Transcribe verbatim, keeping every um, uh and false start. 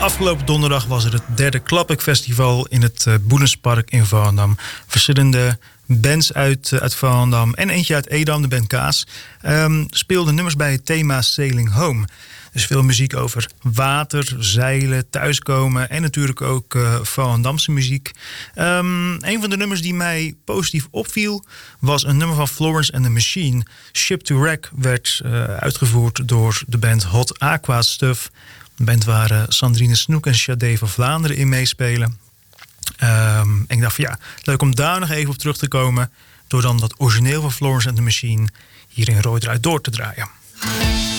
Afgelopen donderdag was er het derde Klappik Festival in het uh, Boelenspark in Volendam. Verschillende bands uit, uh, uit Volendam en eentje uit Edam, de band Kaas, um, speelden nummers bij het thema Sailing Home. Dus veel muziek over water, zeilen, thuiskomen en natuurlijk ook uh, Volendamse muziek. Um, een van de nummers die mij positief opviel was een nummer van Florence and the Machine. Ship to Wreck werd uh, uitgevoerd door de band Hot Aqua Stuff. Een band waar uh, Sandrine Snoek en Sade van Vlaanderen in meespelen. Um, en ik dacht van ja, leuk om daar nog even op terug te komen, door dan dat origineel van Florence and the Machine hier in Rooi Draait Door te draaien.